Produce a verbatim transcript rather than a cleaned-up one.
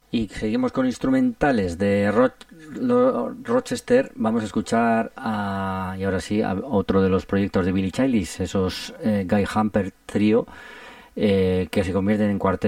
Y seguimos con instrumentales de Ro- Lo- Rochester. Vamos a escuchar a, y ahora sí, a otro de los proyectos de Billy Childish, esos eh, Guy Hamper Trio, eh, que se convierten en cuarteto